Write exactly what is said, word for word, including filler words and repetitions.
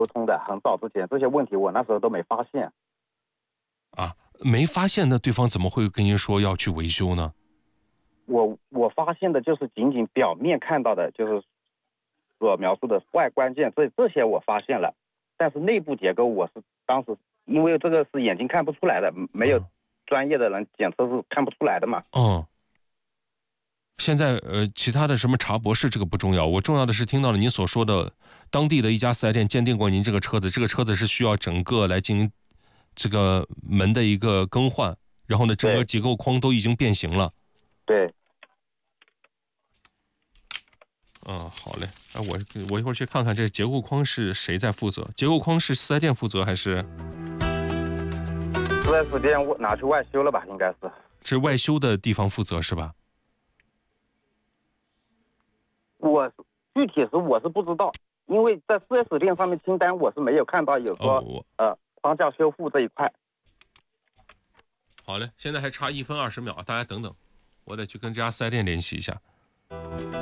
沟通的，很早之前这些问题我那时候都没发现。 啊，没发现，那对方怎么会跟您说要去维修呢？ 我我发现的就是仅仅表面看到的，就是所描述的外观件，这这些我发现了，但是内部结构我是当时因为这个是眼睛看不出来的，没有专业的人检测是看不出来的嘛。 嗯。现在呃，其他的什么查博士这个不重要，我重要的是听到了您所说的，当地的一家四 S 店鉴定过您这个车子，这个车子是需要整个来进行这个门的一个更换，然后呢，整个结构框都已经变形了。 对。 嗯，好嘞，哎，我我一会儿去看看这结构框是谁在负责？结构框是四 S 店负责还是？ 四 S 店拿去外修了吧？应该是。 是外修的地方负责是吧？ 我具体是我是不知道，因为在四 S 店上面清单我是没有看到有说、 哦、 呃框架修复这一块。 好嘞，现在还差一分二十秒，大家等等，我得去跟这家四 S 店联系一下。